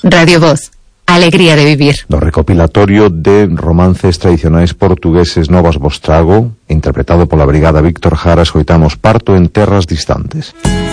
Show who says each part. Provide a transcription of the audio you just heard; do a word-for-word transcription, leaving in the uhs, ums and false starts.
Speaker 1: Radio Voz, alegría de vivir.
Speaker 2: Do recopilatorio de romances tradicionais portugueses Novas Vos Trago, interpretado pola Brigada Víctor Jara, escoitamos Parto en terras distantes.